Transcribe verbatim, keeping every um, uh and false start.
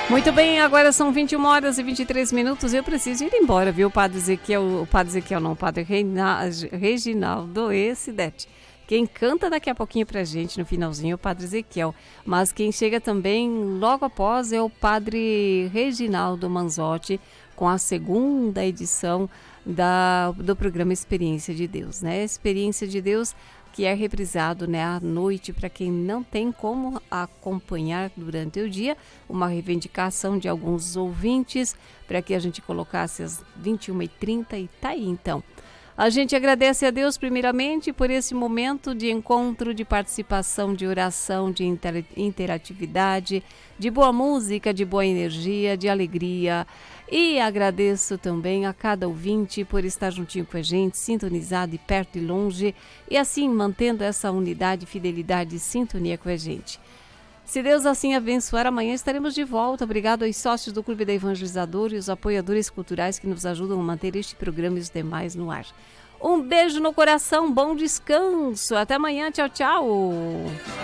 Muito bem, agora são vinte e uma horas e vinte e três minutos. Eu preciso ir embora, viu, Padre Ezequiel? O Padre Ezequiel não, o Padre Reina, Reginaldo e Cidete. Quem canta daqui a pouquinho pra gente no finalzinho é o Padre Ezequiel. Mas quem chega também logo após é o Padre Reginaldo Manzotti, com a segunda edição da, do programa Experiência de Deus, né? Experiência de Deus, que é reprisado, né, à noite para quem não tem como acompanhar durante o dia, uma reivindicação de alguns ouvintes para que a gente colocasse às vinte e uma e trinta e tá aí então. A gente agradece a Deus primeiramente por esse momento de encontro, de participação, de oração, de inter- interatividade, de boa música, de boa energia, de alegria. E agradeço também a cada ouvinte por estar juntinho com a gente, sintonizado e perto e longe, e assim mantendo essa unidade, fidelidade e sintonia com a gente. Se Deus assim abençoar, amanhã estaremos de volta. Obrigado aos sócios do Clube da Evangelizadora e os apoiadores culturais que nos ajudam a manter este programa e os demais no ar. Um beijo no coração, bom descanso. Até amanhã, tchau, tchau.